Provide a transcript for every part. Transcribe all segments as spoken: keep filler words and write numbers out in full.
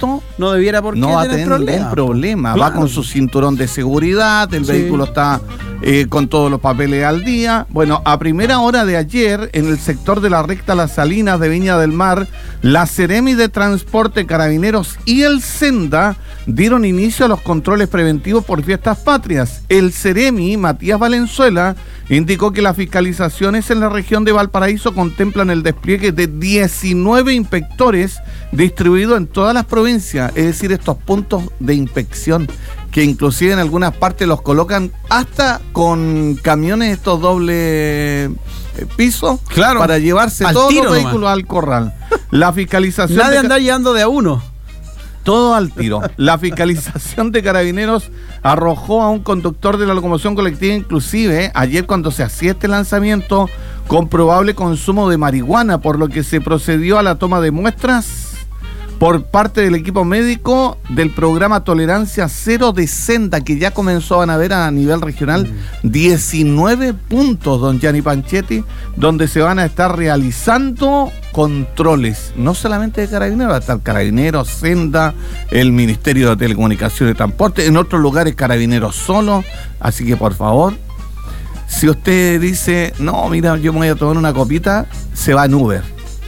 auto, no debiera por qué no va a tener tener problema. ningún problema. Claro. Va con su cinturón de seguridad, el Sí. vehículo está eh, con todos los papeles al día. Bueno, a primera hora de ayer, en el sector de la recta Las Salinas de Viña del Mar, la Seremi de Transporte, Carabineros y el Senda dieron inicio a los controles preventivos por fiestas patrias. El Seremi, Matías Valenzuela, indicó que las fiscalizaciones en la región de Valparaíso contemplan el despliegue de diecinueve inspectores distribuidos en todas las provincias, es decir, estos puntos de inspección que inclusive en algunas partes los colocan hasta con camiones estos doble eh, pisos, Claro, para llevarse al todos tiro los vehículos nomás. al corral. La fiscalización Nadie de anda llevando de a uno. todo al tiro. La fiscalización de Carabineros arrojó a un conductor de la locomoción colectiva, inclusive ayer cuando se hacía este lanzamiento, con probable consumo de marihuana, por lo que se procedió a la toma de muestras por parte del equipo médico del programa Tolerancia Cero de Senda, que ya comenzó a haber a nivel regional mm. diecinueve puntos, don Gianni Panchetti, donde se van a estar realizando controles, no solamente de Carabineros, va a estar Carabineros, Senda, el Ministerio de Telecomunicaciones y Transporte, en otros lugares Carabineros solo, así que por favor, si usted dice, no, mira, yo me voy a tomar una copita, se va en Uber.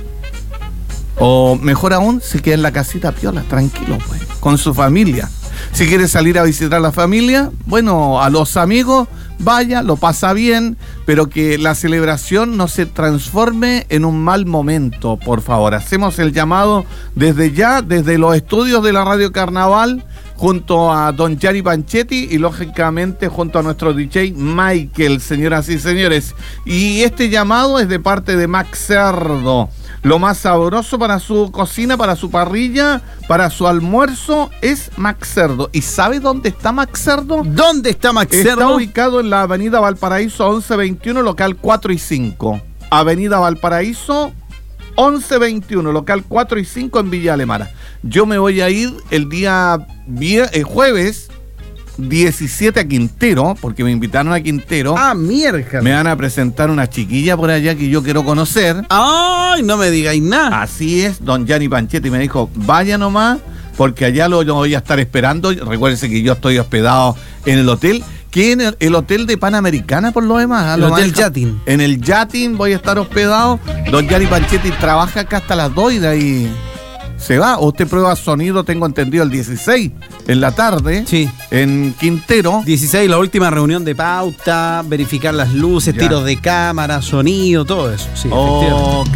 O mejor aún, se queda en la casita piola, tranquilo, pues, con su familia. Si quiere salir a visitar a la familia, bueno, a los amigos, vaya, lo pasa bien, pero que la celebración no se transforme en un mal momento, por favor. Hacemos el llamado desde ya, desde los estudios de la Radio Carnaval, junto a don Gianni Panchetti y lógicamente junto a nuestro D J Michael, señoras y señores. Y este llamado es de parte de Max Cerdo. Lo más sabroso para su cocina, para su parrilla, para su almuerzo es Max Cerdo. ¿Y sabe dónde está Max Cerdo? ¿Dónde está Max Cerdo? Está ubicado en la avenida Valparaíso once veintiuno, local cuatro y cinco. Avenida Valparaíso once veintiuno, local cuatro y cinco en Villa Alemana. Yo me voy a ir el día vier- el jueves diecisiete a Quintero, porque me invitaron a Quintero. Ah, mierda. Me van a presentar una chiquilla por allá que yo quiero conocer. Ay, no me digáis nada. Así es, don Gianni Panchetti me dijo, vaya nomás, porque allá lo, lo voy a estar esperando. Recuérdense que yo estoy hospedado en el hotel, que en el, el hotel de Panamericana por lo demás. El lo Hotel más, Yatin. En el Yatin voy a estar hospedado. Don Gianni Panchetti trabaja acá hasta las dos y de ahí se va. Usted prueba sonido, tengo entendido, el dieciséis en la tarde. Sí. En Quintero. dieciséis, la última reunión de pauta, verificar las luces, Ya. tiros de cámara, sonido, todo eso. Sí, Ok.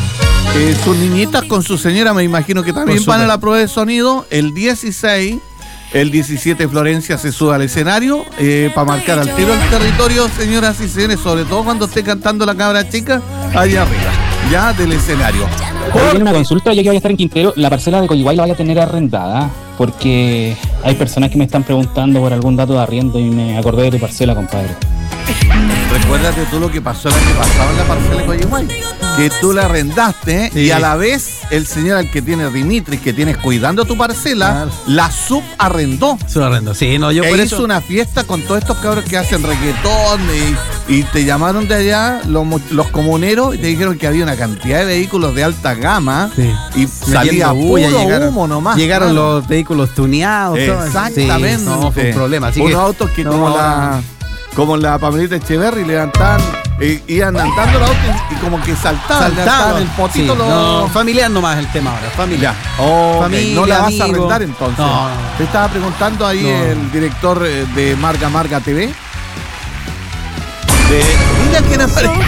Eh, sus niñitas con su señora me imagino que también Por van a supuesto. la prueba de sonido. El dieciséis, el diecisiete Florencia se sube al escenario eh, para marcar al tiro el territorio, señoras y señores, sobre todo cuando esté cantando la cabra chica allá arriba, ya del escenario. Oye, tiene una consulta, ya que voy a estar en Quintero, la parcela de Coyihuay la voy a tener arrendada, porque hay personas que me están preguntando por algún dato de arriendo y me acordé de tu parcela, compadre. Recuérdate tú lo que pasó el año pasado en la parcela de Coyihuay, que tú la arrendaste Sí. y a la vez el señor al que tiene Dimitri, que tienes cuidando tu parcela, Claro. la subarrendó. Su arrendo. Sí, no, yo E por hizo eso. una fiesta con todos estos cabros que hacen reggaetón y, y te llamaron de allá los, mu- los comuneros y te dijeron que había una cantidad de vehículos de alta gama Sí. y salía Metiendo bulla, puro llegaron, humo nomás. Llegaron claro. los vehículos tuneados. todo eso. Exactamente. Sí, no, fue un problema. Así Unos que, autos que no, como la como la Pamelita Echeverry levantaban, eh, iban andando los autos y como que saltaban, saltado. levantaban el potito. Sí, los... no, familiar nomás el tema ahora. Familiar. Ya. Ok, Familia, no la vas a amigo. arrendar entonces. No, no. Te estaba preguntando ahí No. el director eh, de Marga Marga T V. De... Mira quién aparece.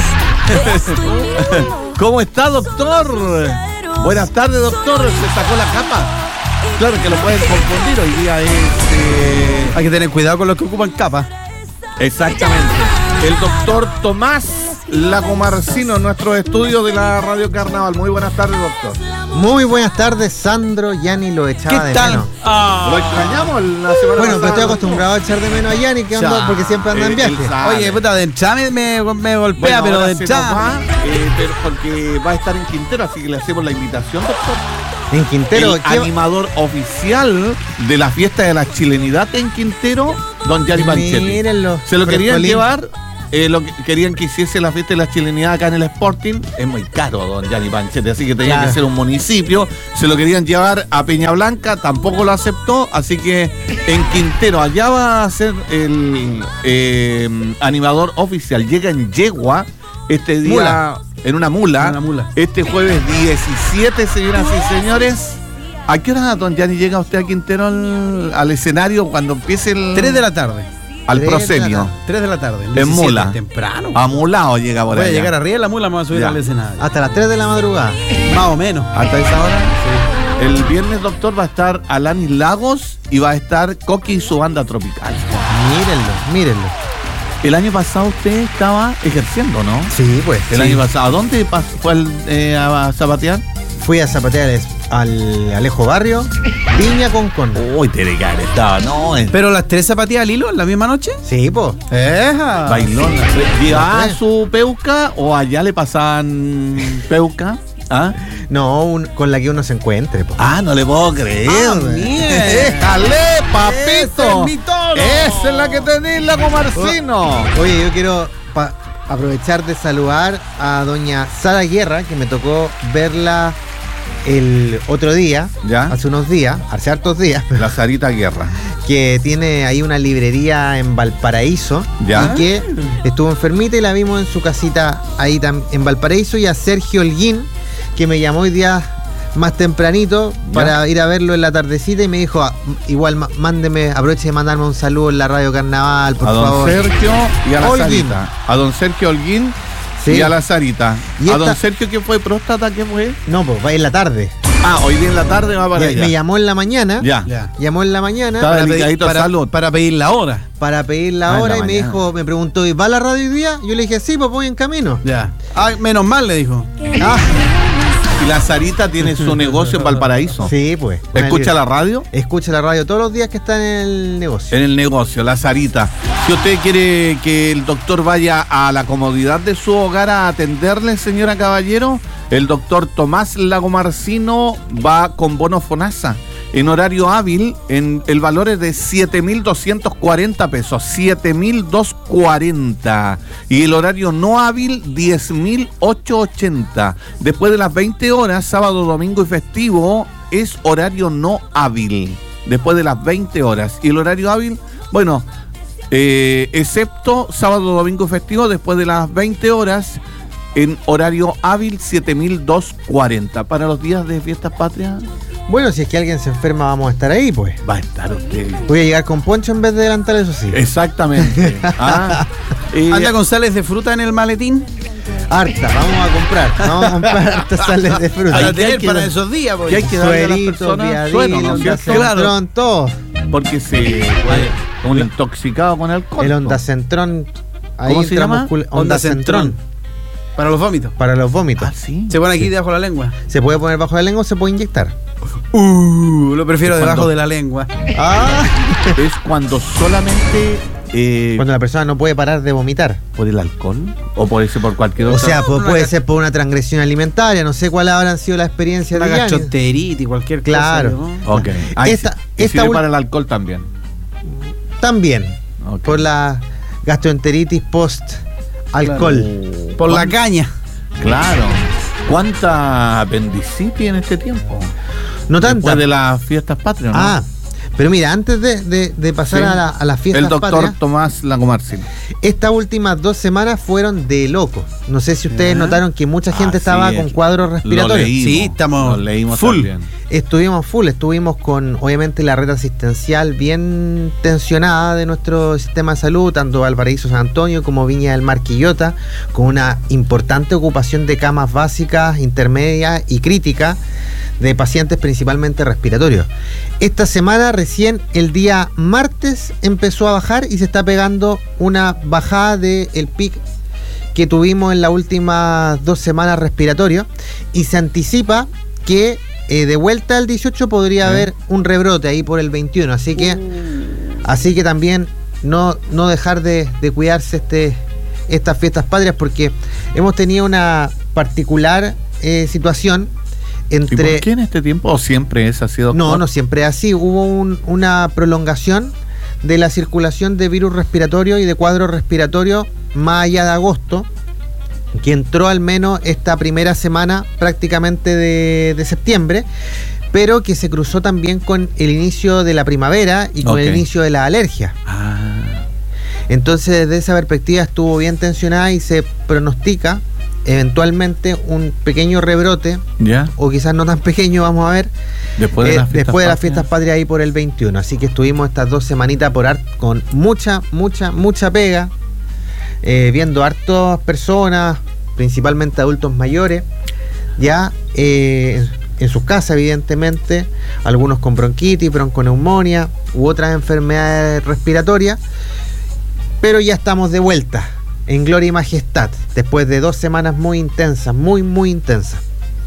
¿Cómo está, doctor? Buenas tardes, doctor. ¿Se sacó la capa? Claro que lo pueden confundir. Hoy día es... eh, Hay que tener cuidado con los que ocupan capa. Exactamente. El doctor Tomás Lagomarcino en nuestro estudio de la Radio Carnaval. Muy buenas tardes, doctor. Muy buenas tardes, Sandro. Yanni lo echaba ¿Qué de tal? menos. Ah. Lo extrañamos la semana Bueno, pero pasada. estoy acostumbrado a echar de menos a Yanni, que anda, Ya. porque siempre anda en Eh, viaje. él sabe. Oye, puta, de entrame me, me golpea, Bueno, pero ahora de se nos entrame. va, eh, pero porque va a estar en Quintero, así que le hacemos la invitación, doctor. En Quintero, El ¿qué- animador oficial de la fiesta de la chilenidad en Quintero, don Gianni Panchetti. Mírenlo. Se lo querían Frescolín. llevar eh, lo que querían que hiciese la fiesta de la chilenidad acá en el Sporting. Es muy caro, don Gianni Panchetti, así que tenía Claro. que ser un municipio. Se lo querían llevar a Peña Blanca, tampoco lo aceptó, así que en Quintero, allá va a ser el eh, animador oficial. Llega en yegua este día, Mula. en una mula, En una mula. este jueves diecisiete, señoras y señores. ¿A qué hora, don Gianni, llega usted a Quintero al, al escenario cuando empiece el... tres de la tarde. al Tres de la proscenio? tarde. tres de la tarde. el En diecisiete, mula. Temprano. Amulado llega por Voy a allá. llegar arriba de la mula, me voy a subir Ya. al escenario. Hasta las tres de la madrugada. Más o menos. ¿Hasta esa hora? Sí. El viernes, doctor, va a estar Alanis Lagos y va a estar Coqui y su banda tropical. Mírenlo, mírenlo. El año pasado usted estaba ejerciendo, ¿no? Sí, pues. El sí. año pasado. ¿A dónde pas- fue al, eh, a zapatear? Fui a zapatear al Alejo Barrio, Viña con Con. Uy, tiene que haber estado, ¿no? Es Pero las tres zapatillas al hilo en la misma noche. Sí, pues. ¡Eja! bailón. ¿Llevaba tres. su peuca o allá le pasaban peuca? ¿Ah? No, un- con la que uno se encuentre, po. Ah, no le puedo creer. Ah, bien. ¡Déjale, papito! Ese es mi tono. Esa es la que tenés, la Comarcino. Oye, yo quiero pa- aprovechar de saludar a doña Sara Guerra, que me tocó verla el otro día, ¿Ya? hace unos días, hace hartos días, La Sarita Guerra. que tiene ahí una librería en Valparaíso, ¿Ya? y que estuvo enfermita y la vimos en su casita ahí tam- en Valparaíso, y a Sergio Holguín, que me llamó hoy día más tempranito para ir a verlo en la tardecita y me dijo, "Ah, igual ma- mándeme, aproveche de mandarme un saludo en la Radio Carnaval, por A don favor." Sergio y a la Holguín. Sarita. A don Sergio Holguín Sí. y a la Sarita. Y a esta- don Sergio, ¿qué fue? ¿Próstata? ¿Qué fue? No, pues va en la tarde. Ah, hoy día en la tarde va para Me, allá. me llamó en la mañana. Ya. Ya. Llamó en la mañana Está para, pedir- delicadito Para, salud. para pedir la hora. para pedir la Ah, en hora la y me mañana. dijo, me preguntó, ¿y va a la radio hoy día? Yo le dije, sí, pues voy en camino. Ya. Ah, menos mal, le dijo. Ah, Y la Sarita tiene su negocio en Valparaíso. sí, pues. ¿Escucha la radio? Escucha la radio todos los días que está en el negocio. En el negocio, la Sarita. Si usted quiere que el doctor vaya a la comodidad de su hogar a atenderle, señora Caballero, el doctor Tomás Lagomarcino va con bono FONASA. En horario hábil, en el valor es de siete mil doscientos cuarenta pesos. siete mil doscientos cuarenta. Y el horario no hábil, diez mil ochocientos ochenta. Después de las veinte horas, sábado, domingo y festivo, es horario no hábil. Después de las veinte horas. Y el horario hábil, bueno, eh, excepto sábado, domingo y festivo, después de las veinte horas, en horario hábil, siete mil doscientos cuarenta. Para los días de fiestas patrias, Bueno, si es que alguien se enferma, vamos a estar ahí, pues. va a estar usted. Voy a llegar con poncho en vez de delantal, eso sí. Exactamente. Ah, eh, ¿Anda con sales de fruta en el maletín? Harta, vamos a comprar. Vamos a comprar hartas sales de fruta. Para Hay que- tener hay que- para esos días, y hay porque que darle a las Suerito, personas viadil, suero, ¿no es onda cierto? centrón, todo. Porque se puede un intoxicado con alcohol. El ¿no? onda centrón. Ahí ¿Cómo se llama? intramuscul- Onda Onda Centrón. centrón. Para los vómitos. Para los vómitos. Ah, sí. Se pone aquí debajo de la lengua. Se puede poner bajo la lengua o se puede inyectar. Uh, lo prefiero Cuando- debajo de la lengua. Ah. Es cuando solamente eh, Cuando la persona no puede parar de vomitar. por el alcohol o por ese por cualquier O otra. sea, pu- una puede gas- ser por una transgresión alimentaria. No sé cuál habrán sido la experiencia Una de Yanni. gastroenteritis, cualquier Claro. cosa. ¿no? Ok. Ahí Esta- sí. Y esta sirve ul- para el alcohol también. También. Ok. Por la gastroenteritis post alcohol. Uh, Por la ¿cuán- caña. Claro. ¿Cuánta apendicitis en este tiempo? No tanta. Después de las fiestas patrias, ¿no? Ah, pero mira, antes de, de- de pasar Sí. a, la- a las fiestas El doctor patrias, Tomás Lagomarcino. estas últimas dos semanas fueron de loco. No sé si ustedes Ya. notaron que mucha gente Así estaba es. con cuadros Lo respiratorios. leímos. Sí, estamos Lo leímos full. también. Estuvimos full, estuvimos con obviamente la red asistencial bien tensionada de nuestro sistema de salud, tanto Valparaíso San Antonio como Viña del Mar Quillota, con una importante ocupación de camas básicas, intermedias y críticas de pacientes principalmente respiratorios. Esta semana recién el día martes empezó a bajar y se está pegando una bajada del pic que tuvimos en las últimas dos semanas respiratorio y se anticipa que eh, de vuelta al dieciocho podría ¿Eh? haber un rebrote ahí por el veintiuno, así que así que también no, no dejar de, de cuidarse este, estas fiestas patrias, porque hemos tenido una particular eh, situación ¿Y entre... por qué en este tiempo o siempre es así, doctor? No, no siempre es así. Hubo un- una prolongación de la circulación de virus respiratorio y de cuadros respiratorios más allá de agosto, que entró al menos esta primera semana prácticamente de, de septiembre, pero que se cruzó también con el inicio de la primavera y con okay. el inicio de la alergia. Ah. Entonces, desde esa perspectiva estuvo bien tensionada y se pronostica eventualmente un pequeño rebrote, ¿ya? O quizás no tan pequeño, vamos a ver, después de, eh, las, después de las fiestas patrias ahí por el veintiuno. Así que estuvimos estas dos semanitas por art con mucha, mucha, mucha pega, eh, viendo hartas personas, principalmente adultos mayores, ya eh, en sus casas, evidentemente, algunos con bronquitis, bronconeumonía u otras enfermedades respiratorias, pero ya estamos de vuelta en gloria y majestad, después de dos semanas muy intensas, muy, muy intensas.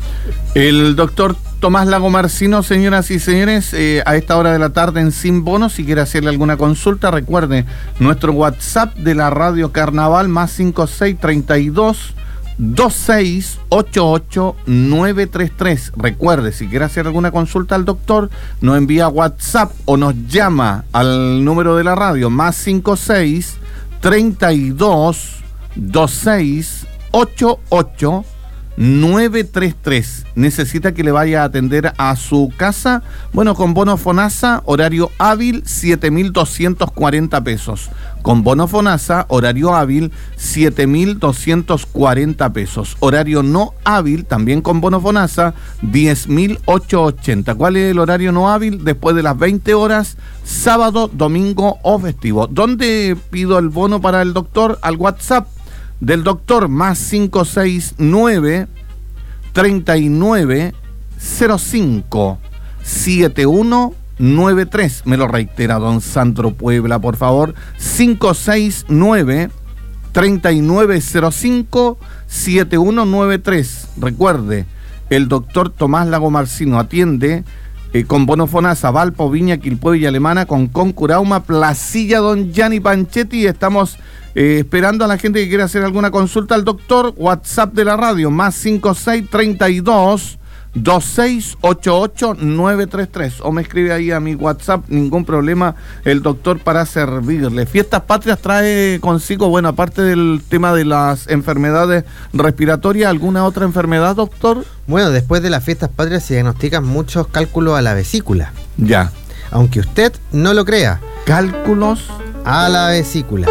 El doctor Tomás Lago Marcino, señoras y señores, eh, a esta hora de la tarde en Sin Bono, si quiere hacerle alguna consulta, recuerde, nuestro WhatsApp de la Radio Carnaval, más cinco seis tres dos, dos seis ocho ocho, nueve tres tres. Recuerde, si quiere hacer alguna consulta al doctor, nos envía WhatsApp o nos llama al número de la radio, más cinco seis treinta y dos, veintiséis, ochenta y ocho, nueve treinta y tres. ¿Necesita que le vaya a atender a su casa? Bueno, con bono FONASA, horario hábil, siete mil doscientos cuarenta pesos. Con bono FONASA, horario hábil, siete mil doscientos cuarenta pesos. Horario no hábil, también con bono FONASA, diez mil ochocientos ochenta. ¿Cuál es el horario no hábil? Después de las veinte horas, sábado, domingo o festivo. ¿Dónde pido el bono para el doctor? Al WhatsApp del doctor, más cinco seis nueve, treinta y nueve, cero cinco, setenta y uno noventa y tres. Me lo reitera don Sandro Puebla, por favor. cinco seis nueve, treinta y nueve, cero cinco, setenta y uno noventa y tres. Recuerde, el doctor Tomás Lago Marcino atiende eh, con bono FONASA, Valpo, Viña, Quilpué y Alemana, con Concurauma, Placilla, don Gianni Panchetti. Estamos eh, esperando a la gente que quiera hacer alguna consulta al doctor. WhatsApp de la radio, más cinco seis treinta y dos, veintiséis ochenta y ocho, nueve treinta y tres. O me escribe ahí a mi WhatsApp, ningún problema, el doctor para servirle. Fiestas Patrias trae consigo, bueno, aparte del tema de las enfermedades respiratorias, ¿alguna otra enfermedad, doctor? Bueno, después de las Fiestas Patrias se diagnostican muchos cálculos a la vesícula. Ya. Aunque usted no lo crea. Cálculos a la vesícula.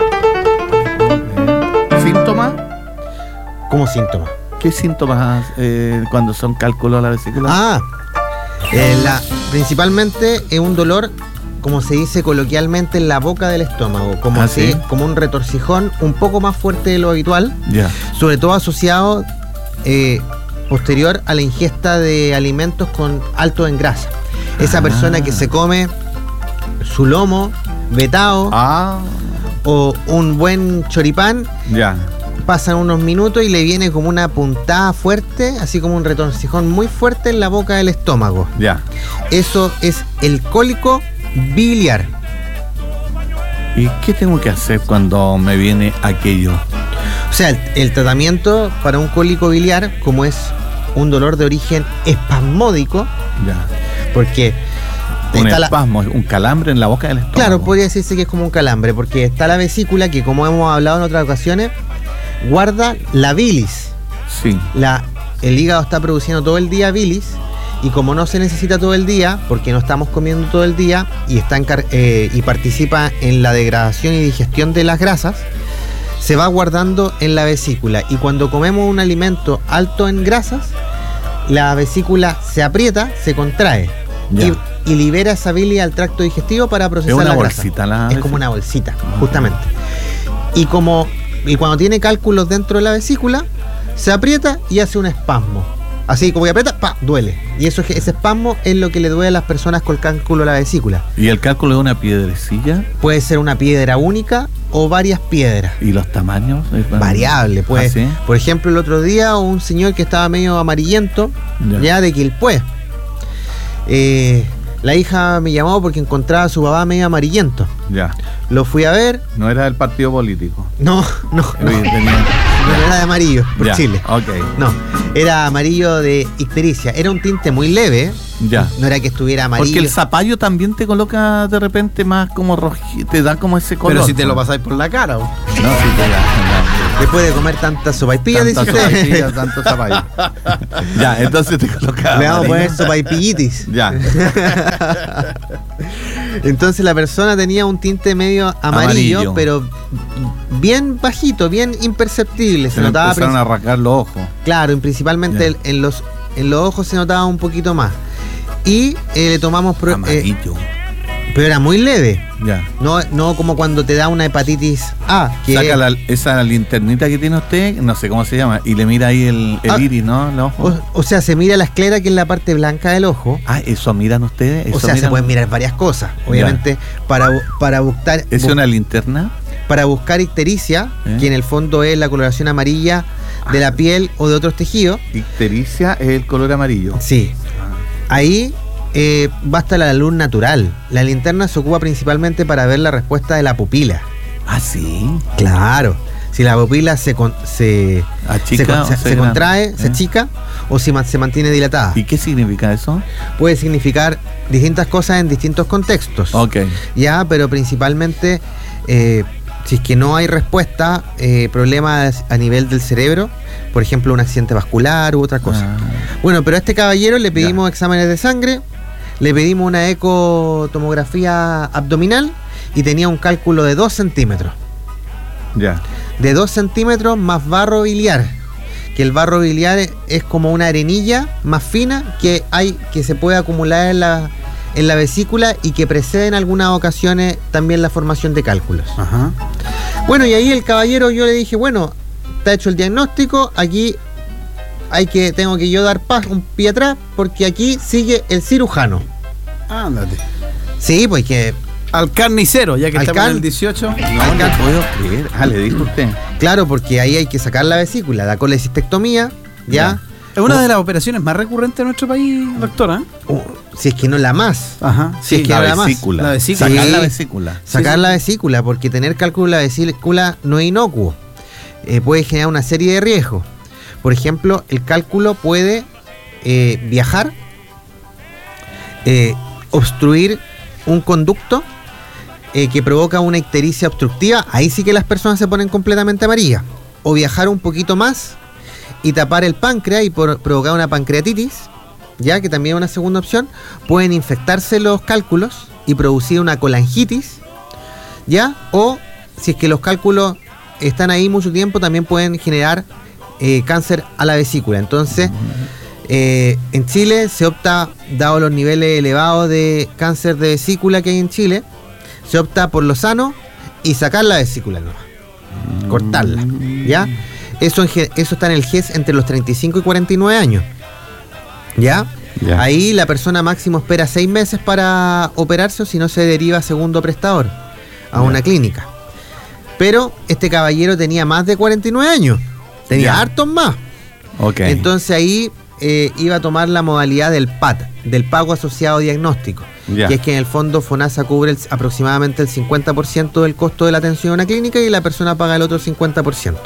¿Síntomas? ¿Cómo síntomas? ¿Qué síntomas eh, cuando son cálculos a la vesícula? Ah, eh, la, principalmente es un dolor, como se dice coloquialmente, en la boca del estómago, como, ¿Ah, si, sí? como un retorcijón un poco más fuerte de lo habitual, yeah. sobre todo asociado eh, posterior a la ingesta de alimentos con alto en grasa. Esa ah. persona que se come su lomo vetado ah. o un buen choripán, ya. Yeah. Pasan unos minutos y le viene como una puntada fuerte, así como un retorcijón muy fuerte en la boca del estómago. Ya. Eso es el cólico biliar. ¿Y qué tengo que hacer cuando me viene aquello? O sea, el, el tratamiento para un cólico biliar, como es un dolor de origen espasmódico, ya. porque un espasmo, la, un calambre en la boca del estómago. Claro, podría decirse que es como un calambre, porque está la vesícula, que como hemos hablado en otras ocasiones, guarda la bilis. Sí. La, el hígado está produciendo todo el día bilis, y como no se necesita todo el día, porque no estamos comiendo todo el día, y, está en, eh, y participa en la degradación y digestión de las grasas, se va guardando en la vesícula. Y cuando comemos un alimento alto en grasas, la vesícula se aprieta, se contrae. Y, y libera esa bilis al tracto digestivo para procesar la grasa. Es una bolsita, la Es como una bolsita, justamente. Y como y cuando tiene cálculos dentro de la vesícula, se aprieta y hace un espasmo. Así como que aprieta, pa, duele. Y eso, ese espasmo es lo que le duele a las personas con cálculo de la vesícula. ¿Y el cálculo es una piedrecilla? Puede ser una piedra única o varias piedras. ¿Y los tamaños? Variable, pues. ¿Ah, sí? Por ejemplo, el otro día un señor que estaba medio amarillento, ya, ya de Quilpué. Eh, la hija me llamó porque encontraba a su papá medio amarillento. Ya. Lo fui a ver. No era del partido político. No, no. no. Tenía, era de amarillo por Ya, Chile. ok. No, era amarillo de ictericia. Era un tinte muy leve. Ya. No era que estuviera amarillo. Porque el zapallo también te coloca de repente más como rojizo, te da como ese color. Pero si te lo pues. pasáis por la cara. ¿o? No, si te da. Después de comer tanta sopaipilla, No, dice tanto usted. zapallo, tanto zapallo. Ya, entonces te coloca. Le vamos a poner amarillo. sopaipillitis. Ya. Entonces la persona tenía un tinte medio amarillo, Amarillo. pero bien bajito, bien imperceptible. Se, Se le notaba empezaron princip- a rasgar los ojos. Claro, y principalmente Ya. el- en los en los ojos se notaba un poquito más. Y eh, le tomamos pro- eh, Amarillo. pero era muy leve. Ya. No, no como cuando te da una hepatitis A, que Saca la- esa linternita que tiene usted, no sé cómo se llama, y le mira ahí el, el Ah. iris, ¿no? Los ojos. o, o sea, se mira la esclera, que es la parte blanca del ojo. Ah, eso miran ustedes. O Eso sea, se miran- pueden mirar varias cosas. Obviamente, para, bu- para buscar ¿Es bu- una linterna? para buscar ictericia, ¿Eh? que en el fondo es la coloración amarilla de la piel o de otros tejidos. Ictericia es el color amarillo. Sí. Ahí eh, basta la luz natural. La linterna se ocupa principalmente para ver la respuesta de la pupila. Ah, sí. Claro. Si la pupila se, con- se, Achica se, con- o se- se se contrae, grande, se ¿eh? achica o si ma- se mantiene dilatada. ¿Y qué significa eso? Puede significar distintas cosas en distintos contextos. Ok. Ya, pero principalmente, eh, si es que no hay respuesta, eh, problemas a nivel del cerebro, por ejemplo, un accidente vascular u otra cosa. Ah, Bueno, pero a este caballero le pedimos exámenes de sangre, le pedimos una ecotomografía abdominal y tenía un cálculo de dos centímetros. ya. De dos centímetros más barro biliar. Que el barro biliar es como una arenilla más fina que hay que se puede acumular en la, en la vesícula y que precede en algunas ocasiones también la formación de cálculos. Ajá. Bueno, y ahí el caballero, yo le dije, bueno, está hecho el diagnóstico, aquí hay que, tengo que yo dar pas, un pie atrás, porque aquí sigue el cirujano. Ándate. Sí, pues que, Al carnicero, ya que Al estamos can- en el dieciocho. No le puedo creer. Ah, le dijo usted. claro, porque ahí hay que sacar la vesícula, la colecistectomía, ya. Es una de las operaciones más recurrentes en nuestro país, doctora. Uh, si es que no la más. Ajá. Si es que la no la más. vesícula. La vesícula. Sacar Sí. la vesícula. Sacar Sí, sí. la vesícula, porque tener cálculo de la vesícula no es inocuo. Eh, puede generar una serie de riesgos. Por ejemplo, el cálculo puede eh, viajar, eh, obstruir un conducto eh, que provoca una ictericia obstructiva. Ahí sí que las personas se ponen completamente amarillas. O viajar un poquito más y tapar el páncreas y por- provocar una pancreatitis, ya que también es una segunda opción. Pueden infectarse los cálculos y producir una colangitis, ya. O si es que los cálculos están ahí mucho tiempo, también pueden generar eh, cáncer a la vesícula. Entonces, eh, en Chile se opta, dado los niveles elevados de cáncer de vesícula que hay en Chile, se opta por lo sano y sacar la vesícula nomás, cortarla, ¿ya? Eso, en ge- eso está en el G E S entre los treinta y cinco y cuarenta y nueve años, ¿ya? Ya. Ahí la persona máximo espera seis meses para operarse, o si no se deriva a segundo prestador, a Ya. una clínica. Pero este caballero tenía más de cuarenta y nueve años, tenía Ya. hartos más. Ok. Entonces ahí eh, iba a tomar la modalidad del P A T, del pago asociado diagnóstico, Ya. que es que en el fondo FONASA cubre el- aproximadamente el cincuenta por ciento del costo de la atención a una clínica y la persona paga el otro cincuenta por ciento.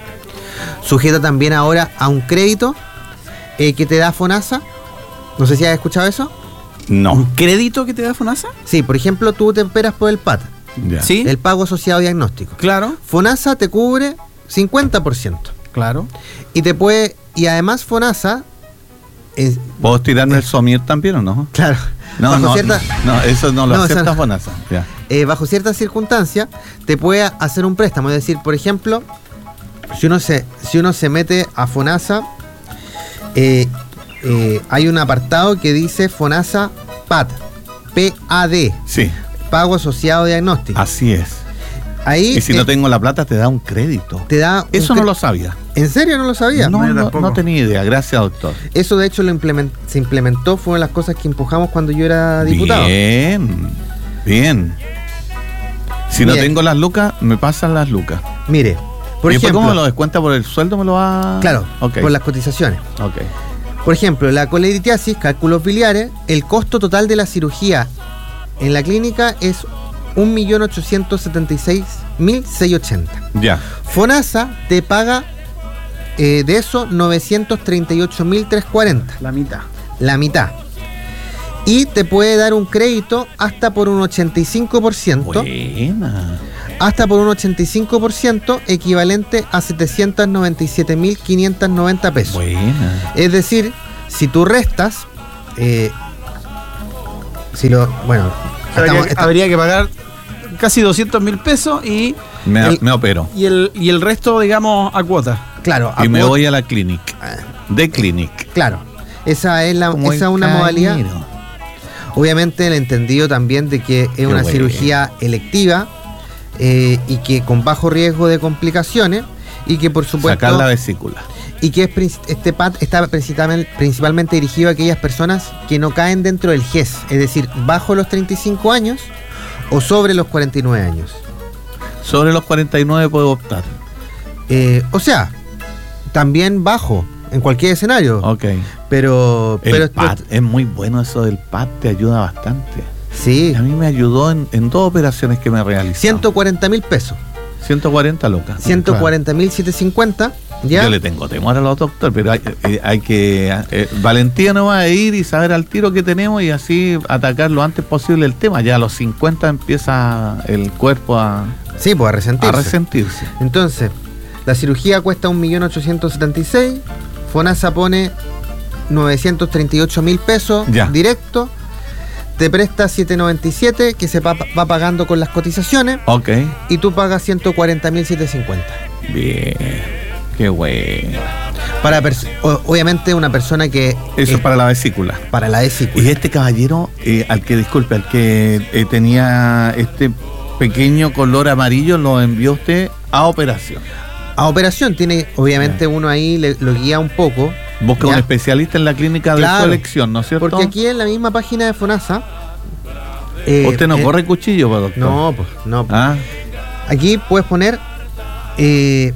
Sujeta también ahora a un crédito eh, que te da FONASA. No sé si has escuchado eso. ¿Un No. crédito que te da FONASA? Sí, por ejemplo, tú te operas por el P A T, Ya. Sí. el pago asociado diagnóstico. Claro, FONASA te cubre cincuenta por ciento. claro. Y te puede, y además FONASA, es- ¿Puedo tirarme el somier también o no? claro, No, bajo no, cierta- no, eso no lo No, acepta eso no. Fonasa. Ya. eh, bajo ciertas circunstancias, te puede hacer un préstamo. Es decir, por ejemplo, si uno se, si uno se mete a FONASA, eh, eh, hay un apartado que dice FONASA P A D, P A D, Sí, pago asociado diagnóstico. así es. Ahí Y si eh, no tengo la plata, te da un crédito. te da un Eso no cre- lo sabía. ¿En serio no lo sabía? No, yo no, tampoco. no tenía idea. Gracias, doctor. Eso de hecho lo implement- se implementó, fue una de las cosas que empujamos cuando yo era diputado. Bien, bien. Si no Bien. tengo las lucas, me pasan las lucas. Mire, por ¿Y después ejemplo, cómo me lo descuenta por el sueldo? ¿Me lo va...? claro, Ok. por las cotizaciones. Ok. Por ejemplo, la coleritiasis, cálculos biliares, el costo total de la cirugía en la clínica es un millón ochocientos setenta y seis mil seiscientos ochenta. Ya. FONASA te paga eh, de eso novecientos treinta y ocho mil trescientos cuarenta. La mitad. La mitad. Y te puede dar un crédito hasta por un ochenta y cinco por ciento. Buena. Hasta por un ochenta y cinco por ciento, equivalente a setecientos noventa y siete mil quinientos noventa pesos. Buena. Es decir, si tú restas, eh, si lo, bueno, Habría, estamos- que, esta- habría que pagar casi doscientos mil pesos y Me, el, me opero. y, el, y el resto, digamos, a cuota. claro, a Y me cuota- voy a la clinic. De clinic. claro, esa es la, Como esa es el una modalidad. cañero. Obviamente el entendido también de que es una bueno. cirugía electiva eh, y que con bajo riesgo de complicaciones y que por supuesto Sacar la vesícula. y que es, prin- este P A T está principalmente, principalmente dirigido a aquellas personas que no caen dentro del G E S, es decir, bajo los treinta y cinco años o sobre los cuarenta y nueve años. Sobre los cuarenta y nueve puedo optar. Eh, o sea, también bajo en cualquier escenario, Ok. pero El pero P A T, es muy bueno eso del P A T, te ayuda bastante. sí, A mí me ayudó en, en dos operaciones que me realicé. ciento cuarenta mil pesos, ciento cuarenta lucas. ciento cuarenta mil setecientos cincuenta. ¿Ya? Yo le tengo temor a los doctores, pero hay, eh, hay que... eh, valentía no va a ir y saber al tiro que tenemos y así atacar lo antes posible el tema. Ya a los cincuenta empieza el cuerpo a, Sí, pues a resentirse. a resentirse. Entonces, la cirugía cuesta un millón ochocientos setenta y seis mil, FONASA pone novecientos treinta y ocho mil pesos Ya. directo, te presta setecientos noventa y siete que se va, va pagando con las cotizaciones Ok. y tú pagas ciento cuarenta mil setecientos cincuenta. Bien. Qué bueno. Para pers- o- obviamente una persona que Eso eh, es para la vesícula. para la vesícula. Y este caballero, eh, al que, disculpe, al que eh, tenía este pequeño color amarillo, lo envió usted a operación. A operación tiene, obviamente uno ahí le- lo guía un poco. Busca Ya. un especialista en la clínica de Claro. su elección, ¿no es cierto? Porque aquí en la misma página de FONASA. eh, Usted no eh, corre cuchillo, pues, doctor. No, pues, no. Ah, Aquí puedes poner eh,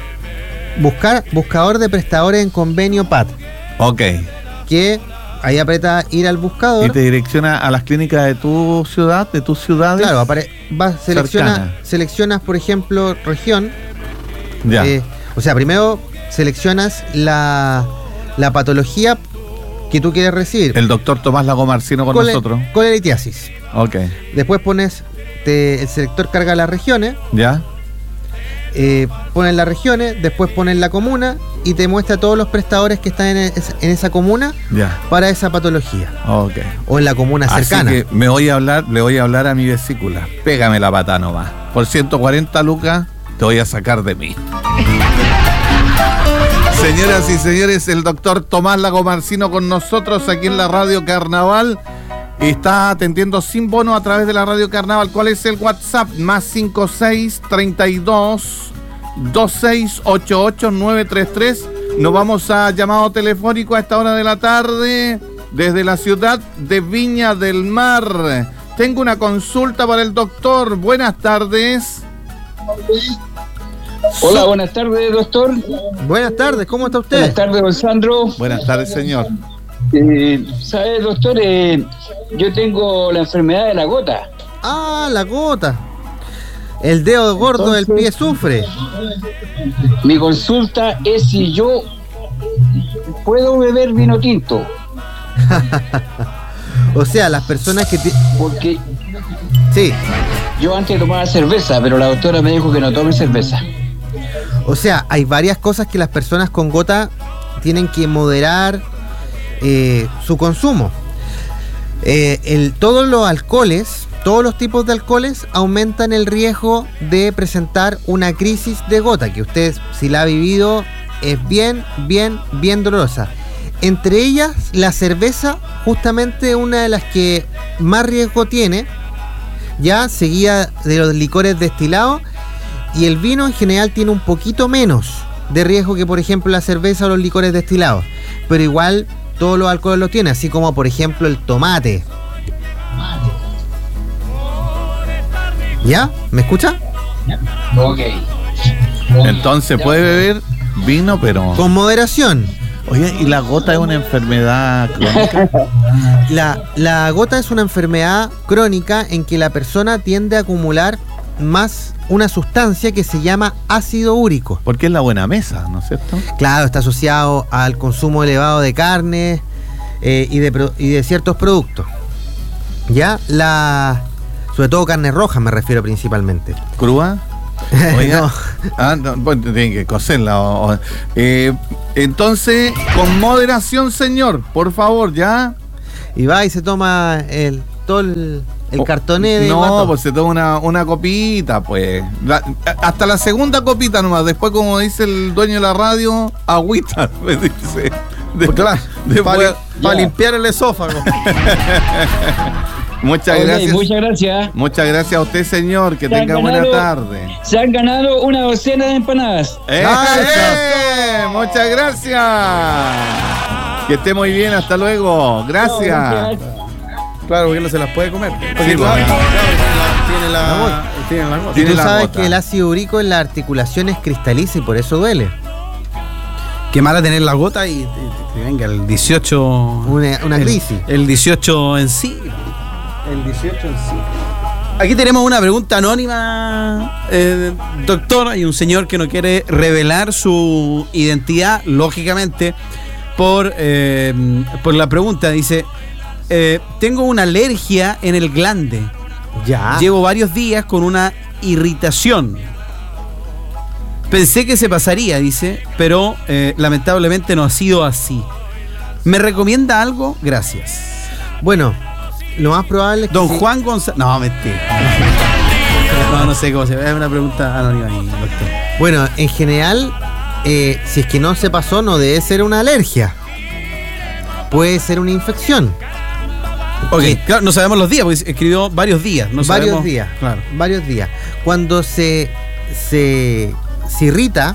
buscar buscador de prestadores en convenio P A T, ok. que ahí aprieta ir al Y buscador. te direcciona a las clínicas de tu ciudad, de tus ciudades. Claro, apare- vas, selecciona, Cercana. seleccionas, por ejemplo, región. Ya. eh, o sea, primero seleccionas la, la patología que tú quieres recibir. El doctor Tomás Lago Marcino con Cole- nosotros. Colelitiasis. Ok. Después pones, te- el selector carga las regiones, ¿Ya? eh, pones las regiones, después pones la comuna y te muestra todos los prestadores que están en, es- en esa comuna Ya. para esa patología. Ok. O en la comuna cercana. Así que me voy a hablar, le voy a hablar a mi vesícula. Pégame la pata nomás. Por ciento cuarenta lucas te voy a sacar de mí. Señoras y señores, el doctor Tomás Lago Marcino con nosotros aquí en la Radio Carnaval. Está atendiendo sin bono a través de la Radio Carnaval. ¿Cuál es el WhatsApp? Más cinco seis treinta y dos veintiséis ochenta y ocho nueve treinta y tres. Nos vamos a llamado telefónico a esta hora de la tarde desde la ciudad de Viña del Mar. Tengo una consulta para el doctor. Buenas tardes. Hola, buenas tardes, doctor. Buenas tardes, ¿cómo está usted? Buenas tardes, don Sandro. Buenas tardes, señor. Eh, ¿Sabe, doctor? Eh, yo tengo la enfermedad de la gota. Ah, la gota. El dedo gordo del pie sufre. Mi consulta es si yo puedo beber vino tinto, O sea, las personas que... ti- porque Sí, yo antes tomaba cerveza, pero la doctora me dijo que no tome cerveza. o sea, hay varias cosas que las personas con gota tienen que moderar eh, su consumo. Eh, el, todos los alcoholes, todos los tipos de alcoholes aumentan el riesgo de presentar una crisis de gota, que usted, si la ha vivido, es bien, bien, bien dolorosa. Entre ellas, la cerveza, justamente una de las que más riesgo tiene, ya seguida de los licores destilados, y el vino en general tiene un poquito menos de riesgo que, por ejemplo, la cerveza o los licores destilados, pero igual todos los alcoholes los tiene, así como, por ejemplo, el tomate. ¿Ya? ¿Me escucha? Ok. Entonces puede beber vino, pero... Con moderación. Oye, ¿y la gota es una enfermedad crónica? La, la gota es una enfermedad crónica en que la persona tiende a acumular más una sustancia que se llama ácido úrico. Porque es la buena mesa, ¿no es cierto? Claro, está asociado al consumo elevado de carne eh, y, de, pro- y de ciertos productos. Ya, la sobre todo carne roja me refiero principalmente. ¿Crúa? Oiga, No. ah, no, pues tienen que cocerla. o- o- eh, entonces, con moderación, señor, por favor, ¿ya? Y va y se toma el todo el, el Oh, cartoné de No, guato. pues se toma una, una copita, pues. La- hasta la segunda copita nomás. Después, como dice el dueño de la radio, agüita, me dice. De- Pues claro, después- para ya. limpiar el esófago. Muchas Ok, gracias. muchas gracias. Muchas gracias a usted, señor. Que Se han tenga buena ganado- tarde. Se han ganado una docena de empanadas. ¡Eh! Ah, ¡Eh! Muchas gracias. Que esté muy bien. Hasta luego. Gracias. Claro, porque no se las puede comer. Porque Sí, claro, bueno. claro, tiene la, tiene la gota. Tiene Tú la sabes gota. que el ácido úrico en las articulaciones cristaliza y por eso duele. Qué mala tener la gota y, y- y venga el dieciocho. Una, una el- crisis. El dieciocho en sí. El dieciocho en sí. Aquí tenemos una pregunta anónima, eh, doctor. Hay un señor que no quiere revelar su identidad, lógicamente, por, eh, por la pregunta. Dice, eh, tengo una alergia en el glande. Ya. Llevo varios días con una irritación. Pensé que se pasaría, dice, pero eh, lamentablemente no ha sido así. ¿Me recomienda algo? Gracias. Bueno, lo más probable es que Don sí. Juan González. No, mentira. No, no sé cómo se ve. Es una pregunta anónima ahí, doctor. Bueno, en general, eh, si es que no se pasó, no debe ser una alergia. Puede ser una infección. Ok, ¿Qué? claro, no sabemos los días, porque escribió varios días. No varios sabemos- días. Claro. Varios días. Cuando se, se, se irrita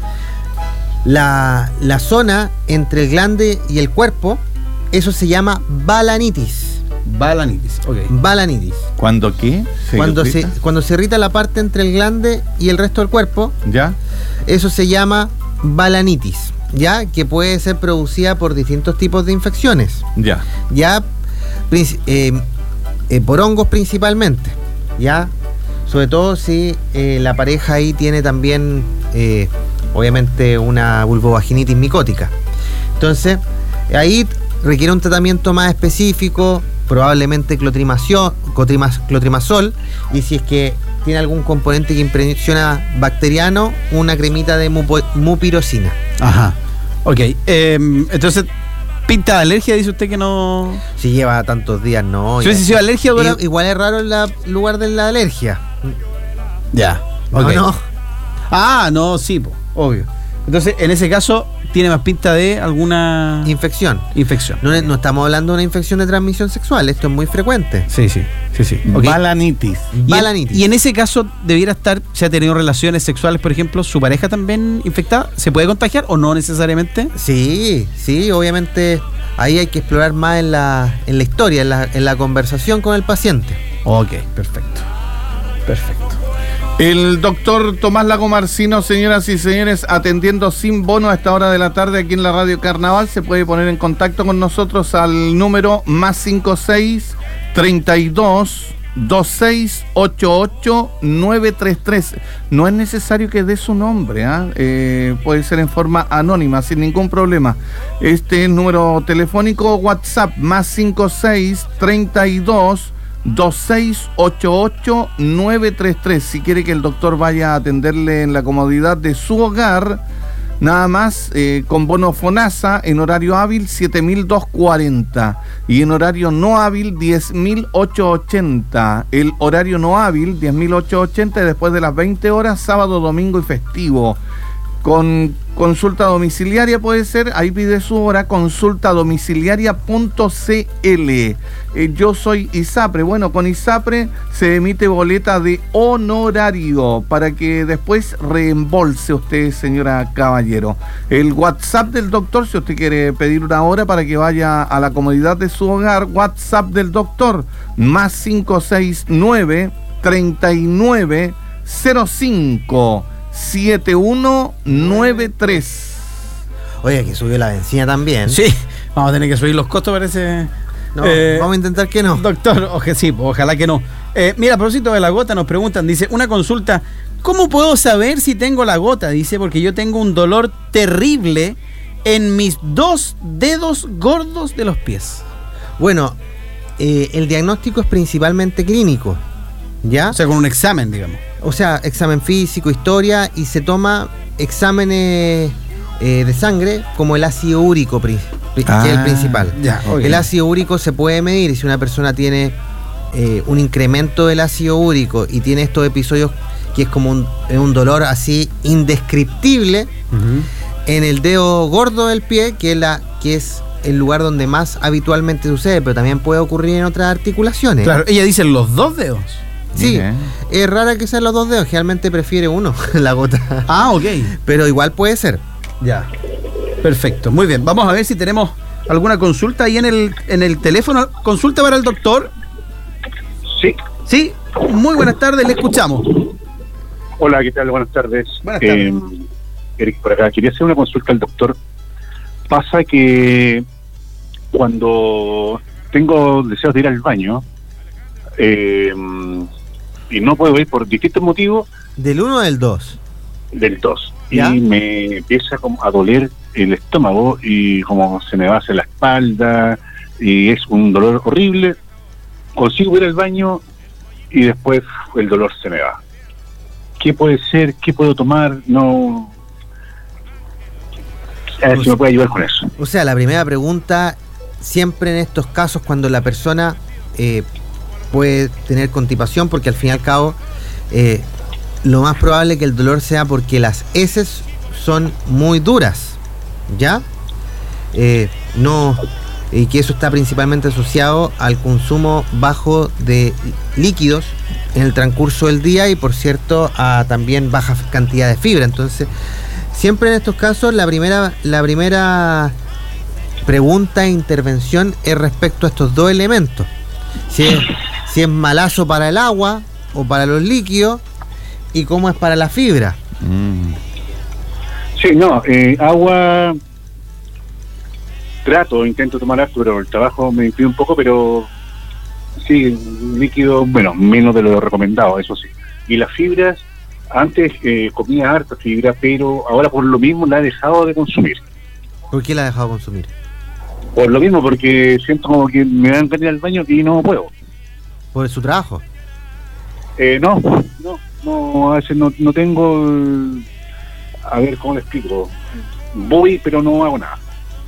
la, la zona entre el glande y el cuerpo, eso se llama balanitis. Balanitis, ok. Balanitis. ¿Cuándo qué? Cuando se, irrita? cuando se irrita la parte entre el glande y el resto del cuerpo, ¿Ya? eso se llama balanitis, ¿ya? Que puede ser producida por distintos tipos de infecciones, Ya. ya princi- eh, eh, por hongos principalmente, ya, sobre todo si eh, la pareja ahí tiene también eh, obviamente una vulvovaginitis micótica. Entonces ahí requiere un tratamiento más específico, probablemente clotrimación, cotrimas- clotrimazol, y si es que tiene algún componente que impresiona bacteriano, una cremita de mupo- mupirocina. Ajá. Ok. eh, entonces, pinta de alergia, dice usted que no. Si lleva tantos días, no. Si hubiese sido alergia, dura- I- Igual es raro el la- lugar de la alergia. Ya. No, ok. no. Ah, no, sí, po, obvio. Entonces, en ese caso, tiene más pinta de alguna Infección. infección. No, no estamos hablando de una infección de transmisión sexual, esto es muy frecuente. Sí, sí, sí, sí. Ok. Balanitis. Y en- Balanitis. Y en ese caso, debiera estar, si ha tenido relaciones sexuales, por ejemplo, su pareja también infectada, ¿se puede contagiar o no necesariamente? Sí, sí, obviamente ahí hay que explorar más en la, en la historia, en la, en la conversación con el paciente. Ok, perfecto. Perfecto. El doctor Tomás Lago Marcino, señoras y señores, atendiendo sin bono a esta hora de la tarde aquí en la Radio Carnaval. Se puede poner en contacto con nosotros al número más cinco seis, treinta y dos, veintiséis, ochenta y ocho, novecientos treinta y tres. No es necesario que dé su nombre, ¿ah? Eh, puede ser en forma anónima, sin ningún problema. Este es el número telefónico WhatsApp, más cinco seis, treinta y dos, veintiséis, ochenta y ocho, novecientos treinta y tres. Si quiere que el doctor vaya a atenderle en la comodidad de su hogar, nada más, eh, con bono FONASA en horario hábil siete mil doscientos cuarenta y en horario no hábil diez mil ochocientos ochenta. El horario no hábil diez mil ochocientos ochenta y después de las veinte horas, sábado, domingo y festivo. Con consulta domiciliaria puede ser, ahí pide su hora, consulta domiciliaria punto c l. Eh, yo soy ISAPRE. Bueno, con ISAPRE se emite boleta de honorario para que después reembolse usted, señora caballero. El WhatsApp del doctor, si usted quiere pedir una hora para que vaya a la comodidad de su hogar, WhatsApp del doctor, más cinco seis nueve, treinta y nueve, cero cinco, siete uno nueve tres. Oye, que subió la benzina también. Sí, vamos a tener que subir los costos, parece. No, Eh, vamos a intentar que no. Doctor, oje, sí, ojalá que no. Eh, mira, a propósito de la gota, nos preguntan, dice, una consulta, ¿cómo puedo saber si tengo la gota? Dice, porque yo tengo un dolor terrible en mis dos dedos gordos de los pies. Bueno, eh, el diagnóstico es principalmente clínico, ¿ya? O sea, con un examen, digamos. O sea, examen físico, historia, y se toma exámenes eh, de sangre como el ácido úrico, pri- pri- que es el principal. Ya, ok. El ácido úrico se puede medir y si una persona tiene eh, un incremento del ácido úrico y tiene estos episodios que es como un, un dolor así indescriptible Ujú. en el dedo gordo del pie, que es, la, que es el lugar donde más habitualmente sucede, pero también puede ocurrir en otras articulaciones. Claro, ella dice los dos dedos. Sí, Mire. es rara que sean los dos dedos, generalmente prefiere uno, la gota. Ah, ok. Pero igual puede ser. Ya. Perfecto. Muy bien. Vamos a ver si tenemos alguna consulta ahí en el, en el teléfono. Consulta para el doctor. Sí, Sí. Muy buenas tardes, le escuchamos. hola, ¿qué tal? Buenas tardes. Buenas tardes. Eh, Eric, por acá. Quería hacer una consulta al doctor. Pasa que cuando tengo deseos de ir al baño eh, y no puedo ir por distintos motivos, ¿Del uno o del dos? del dos. ¿Ya? Y me empieza como a doler el estómago y como se me va hacia la espalda y es un dolor horrible. Consigo ir al baño y después el dolor se me va. ¿Qué puede ser? ¿Qué puedo tomar? No. A ver si me puede ayudar con eso. O sea, la primera pregunta, siempre en estos casos cuando la persona eh, puede tener constipación, porque al fin y al cabo eh, lo más probable es que el dolor sea porque las heces son muy duras, ¿ya? Eh, no, y que eso está principalmente asociado al consumo bajo de líquidos en el transcurso del día y por cierto a también baja cantidad de fibra. Entonces, siempre en estos casos la primera, la primera pregunta e intervención es respecto a estos dos elementos. Si es, si es malazo para el agua o para los líquidos y cómo es para la fibra. Mm. Sí, no, eh, agua trato, intento tomar harto, pero el trabajo me impide un poco, pero sí, líquido, bueno, menos de lo recomendado, eso sí. Y las fibras, antes eh, comía harta fibra, pero ahora por lo mismo la he dejado de consumir. ¿Por qué la ha dejado consumir? Por lo mismo, porque siento como que me dan ganas de ir al baño y no puedo. ¿Por su trabajo? Eh, no, no, no, a veces no, no tengo... el- A ver, ¿cómo le explico? Voy, pero no hago nada.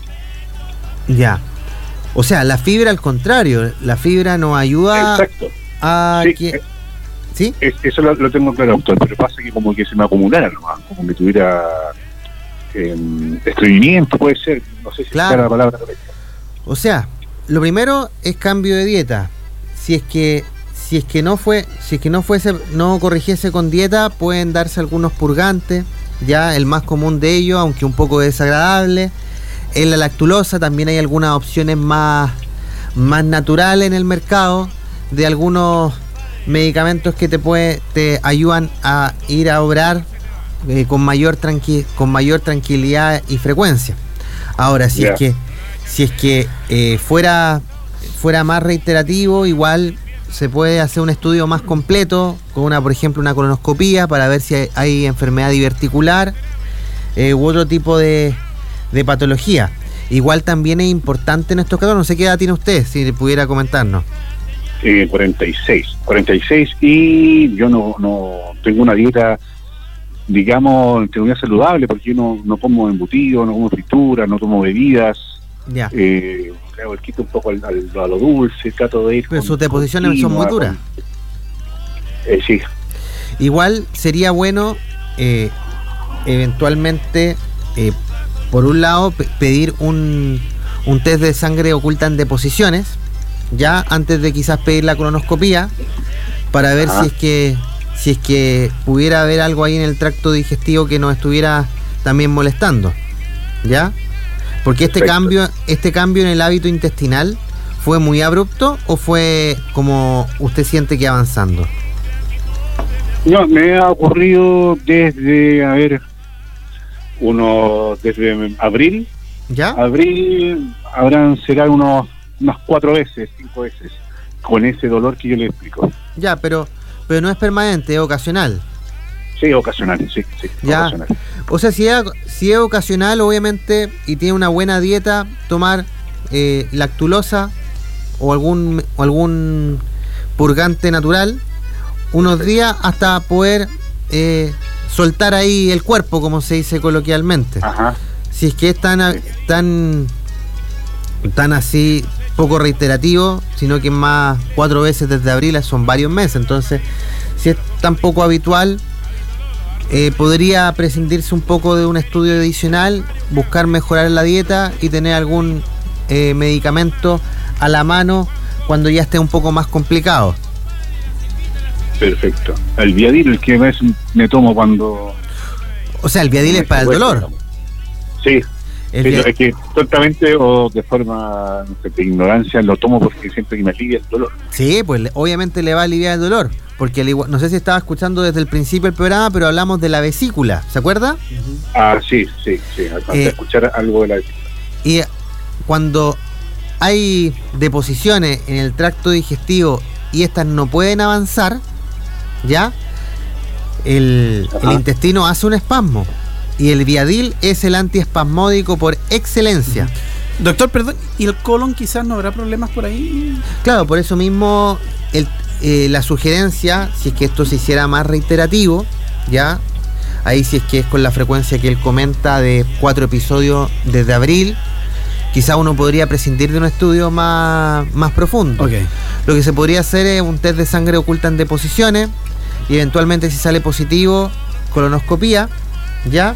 Ya. O sea, la fibra al contrario, la fibra nos ayuda Exacto. a Sí, que... eh, ¿Sí? Es- eso lo, lo tengo claro, doctor, pero pasa que como que se me acumulara nomás, como que tuviera eh, estreñimiento, puede ser, no sé si Claro. sea la palabra correcta. O sea, lo primero es cambio de dieta. Si es que si es que no fue, si es que no fuese, no corrigiese con dieta, pueden darse algunos purgantes. Ya el más común de ellos, aunque un poco desagradable, es la lactulosa. También hay algunas opciones más, más naturales en el mercado de algunos medicamentos que te puede, te ayudan a ir a obrar eh, con mayor tranqui, con mayor tranquilidad y frecuencia. Ahora, si Ya. es que si es que eh, fuera fuera más reiterativo, igual se puede hacer un estudio más completo con una, por ejemplo, una colonoscopía para ver si hay, hay enfermedad diverticular eh, u otro tipo de, de patología. Igual también es importante en estos casos, no sé qué edad tiene usted, si pudiera comentarnos. Eh, cuarenta y seis, cuarenta y seis y yo no, no tengo una dieta, digamos, entre comillas, saludable, porque yo no, no como embutido, no como fritura, no tomo bebidas, Ya. eh, hago el quito un poco al, al- a lo dulce, trato de ir Pero con- sus deposiciones con son muy quinoa, duras. con- eh, sí, Igual sería bueno eh, eventualmente, eh, por un lado, pe- pedir un, un test de sangre oculta en deposiciones, ya antes de quizás pedir la colonoscopía, para ver Ajá. si es que si es que pudiera haber algo ahí en el tracto digestivo que nos estuviera también molestando, ¿ya? Porque este Perfecto. cambio, este cambio en el hábito intestinal, ¿fue muy abrupto o fue como usted siente que avanzando? No, me ha ocurrido desde, a ver, uno, desde abril, ¿Ya? abril, habrán será unos unas cuatro veces, cinco veces, con ese dolor que yo le explico. Ya, pero pero no es permanente, es ocasional. Sí, ocasional, sí, sí, ya. Ocasional. O sea, si es, si es ocasional, obviamente, y tiene una buena dieta, tomar eh, lactulosa o algún, o algún purgante natural, unos Perfecto. días hasta poder eh, soltar ahí el cuerpo, como se dice coloquialmente. Ajá. Si es que es tan, tan, tan así, poco reiterativo, sino que más cuatro veces desde abril son varios meses. Entonces, si es tan poco habitual, eh, podría prescindirse un poco de un estudio adicional, buscar mejorar la dieta y tener algún eh, medicamento a la mano cuando ya esté un poco más complicado. Perfecto. El Viadil, el que me, me tomo cuando... O sea, el Viadil es para el dolor. Sí. El sí Viadil... es que totalmente o de forma no sé, de ignorancia lo tomo porque siento que me alivia el dolor. Sí, pues obviamente le va a aliviar el dolor. Porque no sé si estaba escuchando desde el principio del programa, pero hablamos de la vesícula, ¿se acuerda? Uh-huh. Ah, sí, sí, sí. Alcancé eh, a escuchar algo de la vesícula. Y cuando hay deposiciones en el tracto digestivo y estas no pueden avanzar, ¿ya? El, el intestino hace un espasmo. Y el Viadil es el antiespasmódico por excelencia. Uh-huh. Doctor, perdón, ¿y el colon quizás no habrá problemas por ahí? Claro, por eso mismo el, eh, la sugerencia, si es que esto se hiciera más reiterativo, ¿ya? Ahí si es que es con la frecuencia que él comenta de cuatro episodios desde abril, quizá uno podría prescindir de un estudio más, más profundo. Okay. Lo que se podría hacer es un test de sangre oculta en deposiciones y eventualmente si sale positivo, colonoscopía, ¿ya?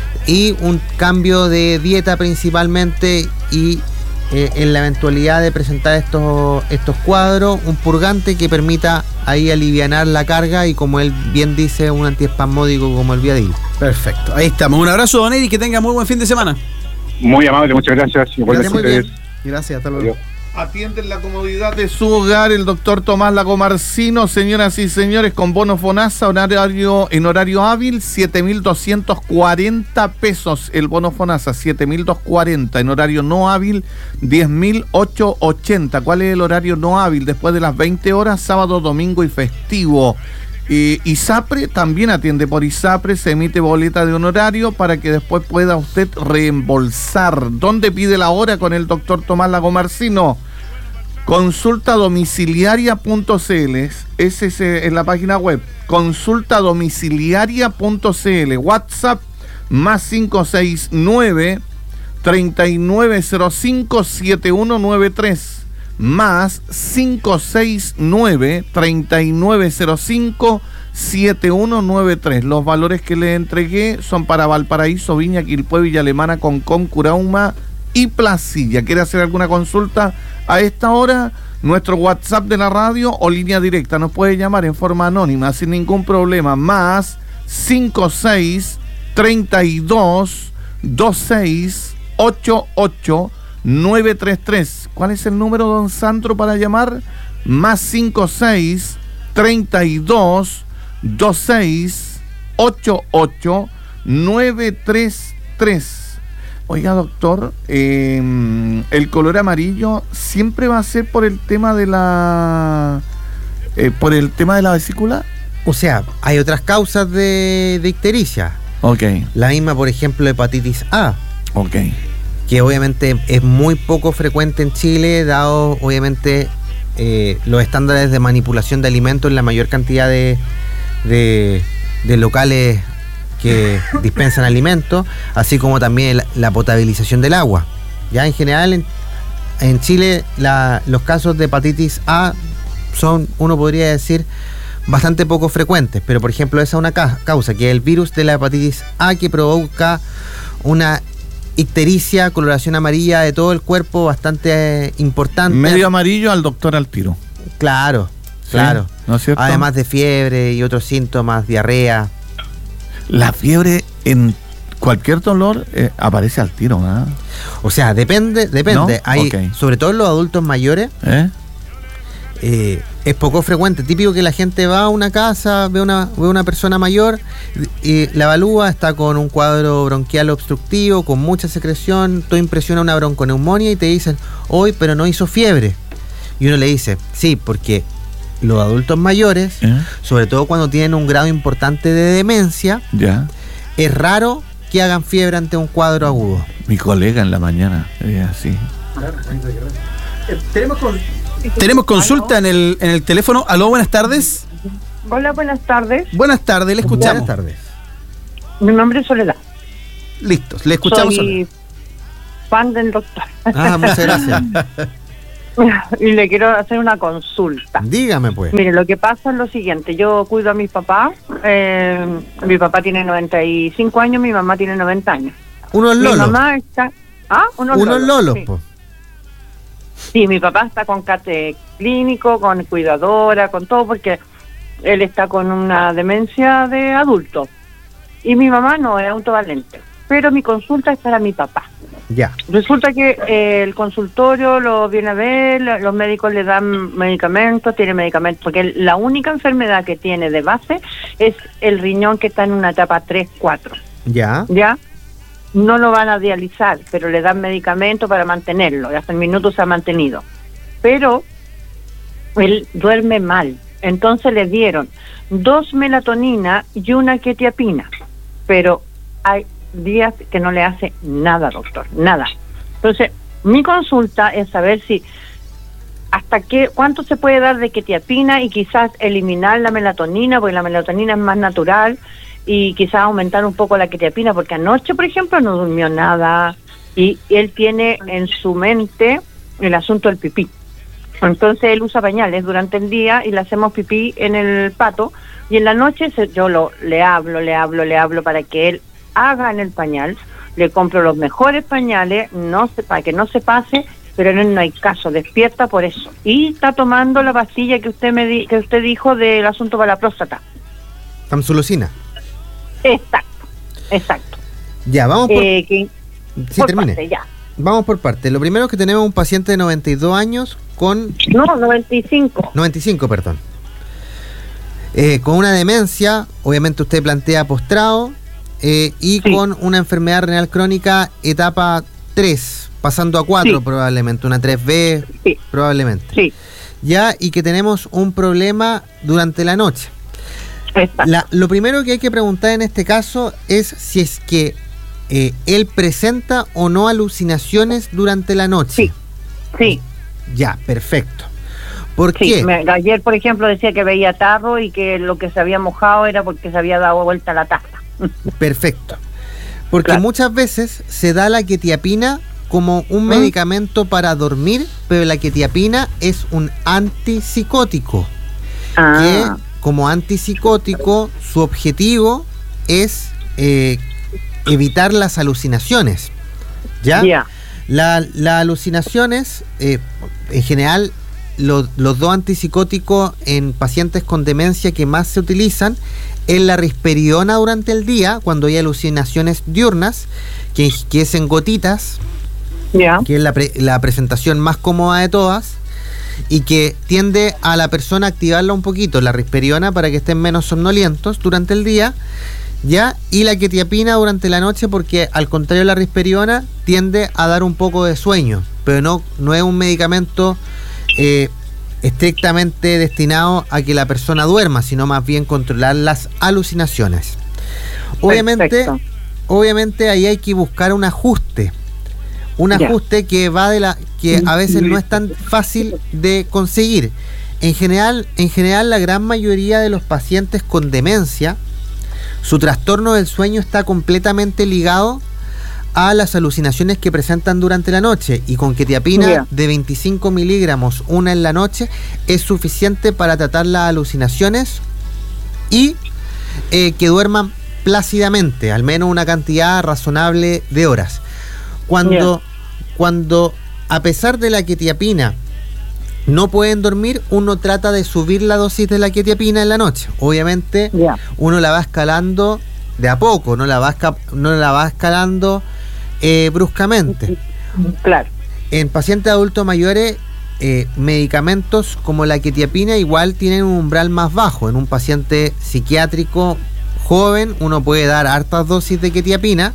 Y un cambio de dieta principalmente y eh, en la eventualidad de presentar estos, estos cuadros, un purgante que permita ahí alivianar la carga y como él bien dice, un antiespasmódico como el Viadil. Perfecto, ahí estamos. Un abrazo, don Eddie, que tenga muy buen fin de semana. Muy amable, muchas gracias. Gracias, muy bien. Gracias, hasta luego. Atiende en la comodidad de su hogar el doctor Tomás Lagomarcino, señoras y señores, con bono FONASA, horario, en horario hábil, siete mil doscientos cuarenta pesos el bono FONASA, siete mil doscientos cuarenta, en horario no hábil, diez mil ochocientos ochenta. ¿Cuál es el horario no hábil? Después de las veinte horas, sábado, domingo y festivo. Eh, ISAPRE también atiende por ISAPRE, se emite boleta de honorario para que después pueda usted reembolsar. ¿Dónde pide la hora con el doctor Tomás Lagomarcino? consulta domiciliaria punto c l, ese es en la página web, consulta domiciliaria punto c l, WhatsApp más cinco seis nueve, treinta y nueve cero cinco, siete uno nueve tres, más cinco seis nueve, treinta y nueve cero cinco, siete uno nueve tres. Los valores que le entregué son para Valparaíso, Viña, Quilpué, Villa Alemana, Concón, Curauma y Placilla. ¿Quiere hacer alguna consulta a esta hora? Nuestro WhatsApp de la radio o línea directa nos puede llamar en forma anónima sin ningún problema, más cinco seis, treinta y dos, veintiséis, ochenta y ocho, nueve treinta y tres. ¿Cuál es el número, don Sandro, para llamar? Más cinco seis, treinta y dos, veintiséis, ochenta y ocho, nueve treinta y tres. Oiga, doctor, eh, el color amarillo siempre va a ser por el tema de la eh, por el tema de la vesícula. O sea, hay otras causas de, de ictericia. Ok. La misma, por ejemplo, hepatitis A. Ok. Que obviamente es muy poco frecuente en Chile, dado obviamente eh, los estándares de manipulación de alimentos en la mayor cantidad de, de, de locales que dispensan alimentos, así como también la, la potabilización del agua. Ya en general en, en Chile la, los casos de hepatitis A son, uno podría decir, bastante poco frecuentes, pero por ejemplo esa es una ca- causa, que es el virus de la hepatitis A, que provoca una ictericia, coloración amarilla de todo el cuerpo bastante eh, importante. Medio amarillo al doctor al tiro. Claro, Sí, claro. ¿no es cierto? Además de fiebre y otros síntomas, diarrea. La fiebre en cualquier dolor eh, aparece al tiro, ¿ah? O sea, depende, depende. ¿No? Hay, Ok. sobre todo en los adultos mayores, ¿Eh? eh, es poco frecuente. Típico que la gente va a una casa, ve una, ve una persona mayor y la evalúa, está con un cuadro bronquial obstructivo, con mucha secreción, todo impresiona una bronconeumonía y te dicen, hoy, pero no hizo fiebre. Y uno le dice, sí, porque los adultos mayores, ¿Eh? sobre todo cuando tienen un grado importante de demencia, Ya. es raro que hagan fiebre ante un cuadro agudo. Mi colega en la mañana, eh, así. Tenemos, con- tenemos consulta en el, en el teléfono. Aló, buenas tardes. Hola, buenas tardes. Buenas tardes, le escuchamos. Buenas tardes. Mi nombre es Soledad. Listos, le escuchamos. Soy fan del doctor. Ah, muchas gracias. Y le quiero hacer una consulta. Dígame pues. Mire, lo que pasa es lo siguiente. Yo cuido a mi papá. Eh, mi papá tiene noventa y cinco años, mi mamá tiene noventa años. Unos Mi lolos. mamá está... ¿Ah? Unos, Unos lolos, sí. po. Sí, mi papá está con cate clínico, con cuidadora, con todo, porque él está con una demencia de adulto. Y mi mamá no es autovalente. Pero mi consulta es para mi papá. Ya. Resulta que eh, el consultorio lo viene a ver, la- los médicos le dan medicamentos, tiene medicamentos, porque él- la única enfermedad que tiene de base es el riñón que está en una etapa tres cuatro, Ya. ¿ya? No lo van a dializar, pero le dan medicamentos para mantenerlo, y hasta el minuto se ha mantenido. Pero él duerme mal, entonces le dieron dos melatonina y una quetiapina, pero hay días que no le hace nada, doctor, nada. Entonces, mi consulta es saber si hasta qué, cuánto se puede dar de quetiapina y quizás eliminar la melatonina, porque la melatonina es más natural, y quizás aumentar un poco la quetiapina, porque anoche, por ejemplo, no durmió nada, y él tiene en su mente el asunto del pipí. Entonces él usa pañales durante el día y le hacemos pipí en el pato, y en la noche se, yo lo le hablo, le hablo, le hablo para que él haga en el pañal, le compro los mejores pañales, no se, para que no se pase, pero en él no hay caso, despierta por eso. Y está tomando la pastilla que usted me di, que usted dijo del asunto para la próstata. Tamsulusina. Exacto, exacto. Ya, vamos por... Eh, que, sí, por termine. parte, ya. Vamos por parte. Lo primero es que tenemos un paciente de noventa y dos años con... No, noventa y cinco. noventa y cinco, perdón. Eh, con una demencia, obviamente usted plantea postrado, eh, y Sí. con una enfermedad renal crónica etapa tres, pasando a cuatro Sí. probablemente, una tres B Sí, probablemente. sí. Ya, y que tenemos un problema durante la noche. Exacto. La- lo primero que hay que preguntar en este caso es si es que eh, él presenta o no alucinaciones durante la noche. Sí, sí. Ya, perfecto. ¿Por Sí, qué? me- ayer, por ejemplo, decía que veía tarro y que lo que se había mojado era porque se había dado vuelta la taza. Perfecto. Porque Claro. muchas veces se da la quetiapina como un ¿Mm? medicamento para dormir, pero la quetiapina es un antipsicótico. Ah, Que como antipsicótico su objetivo es eh, evitar las alucinaciones. ¿Ya? ya. La- las alucinaciones, eh, en general, lo- los dos antipsicóticos en pacientes con demencia que más se utilizan es la risperidona durante el día, cuando hay alucinaciones diurnas, que, que es en gotitas, Ya. que es la, pre- la presentación más cómoda de todas, y que tiende a la persona a activarla un poquito, la risperidona, para que estén menos somnolientos durante el día, ¿ya? Y la quetiapina durante la noche, porque al contrario de la risperidona, tiende a dar un poco de sueño, pero no, no es un medicamento eh, estrictamente destinado a que la persona duerma, sino más bien controlar las alucinaciones. Obviamente, Perfecto. obviamente ahí hay que buscar un ajuste. Un Ya. ajuste que va de la que a veces no es tan fácil de conseguir. En general, en general la gran mayoría de los pacientes con demencia, su trastorno del sueño está completamente ligado a las alucinaciones que presentan durante la noche, y con quetiapina Ya. de veinticinco miligramos, una en la noche, es suficiente para tratar las alucinaciones y eh, que duerman plácidamente, al menos una cantidad razonable de horas. Cuando, cuando a pesar de la quetiapina no pueden dormir, uno trata de subir la dosis de la quetiapina en la noche. Obviamente Ya. uno la va escalando de a poco, no la va, esca- no la va escalando eh, bruscamente. Claro. En pacientes adultos mayores eh, medicamentos como la quetiapina igual tienen un umbral más bajo. En un paciente psiquiátrico joven uno puede dar hartas dosis de quetiapina,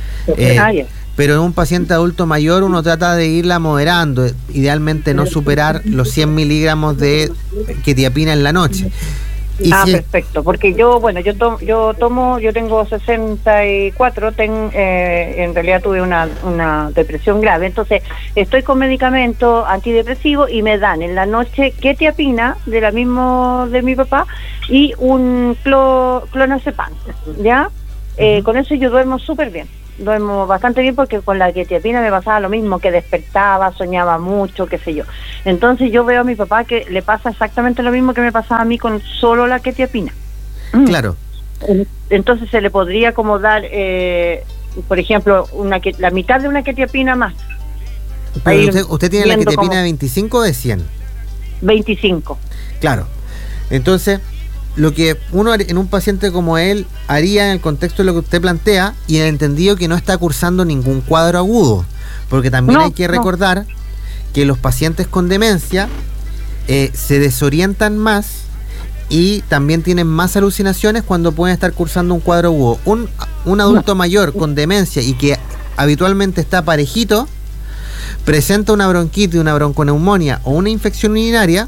eh, pero en un paciente adulto mayor uno trata de irla moderando, idealmente no superar los cien miligramos de quetiapina en la noche. Y ah, si... perfecto, porque yo, bueno, yo tomo, yo tomo, yo tengo sesenta y cuatro, ten, eh, en realidad tuve una, una depresión grave, entonces estoy con medicamento antidepresivo y me dan en la noche quetiapina de la mismo de mi papá y un clo, clonazepam, ¿ya? Eh, uh-huh. Con eso yo duermo súper bien. Duermo bastante bien porque con la quetiapina me pasaba lo mismo, que despertaba, soñaba mucho, qué sé yo. Entonces yo veo a mi papá que le pasa exactamente lo mismo que me pasaba a mí con solo la quetiapina. Claro. Entonces se le podría como dar, eh, por ejemplo, una la mitad de una quetiapina más. Pero usted, usted tiene la quetiapina de veinticinco o de cien. veinticinco. Claro. Entonces, lo que uno en un paciente como él haría en el contexto de lo que usted plantea y en el entendido que no está cursando ningún cuadro agudo, porque también no, hay que recordar no. que los pacientes con demencia eh, se desorientan más y también tienen más alucinaciones cuando pueden estar cursando un cuadro agudo. Un, un adulto no. mayor con demencia y que habitualmente está parejito, presenta una bronquitis, una bronconeumonía o una infección urinaria,